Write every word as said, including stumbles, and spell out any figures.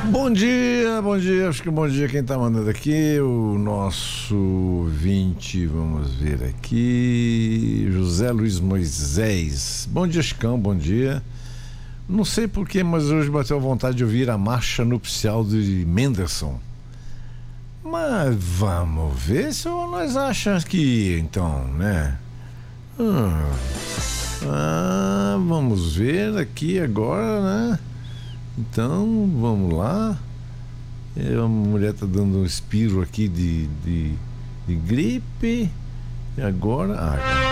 Bom dia, bom dia, acho que bom dia quem tá mandando aqui, o nosso vinte, vamos ver aqui, José Luiz Moisés. Bom dia, Chicão, bom dia. Não sei porquê, mas hoje bateu a vontade de ouvir a marcha nupcial de Mendelssohn. Mas vamos ver se nós achamos que, então, né? Hum, ah, vamos ver aqui agora, né? Então, vamos lá. É, a mulher tá dando um espirro aqui de, de, de gripe. E agora. Ah,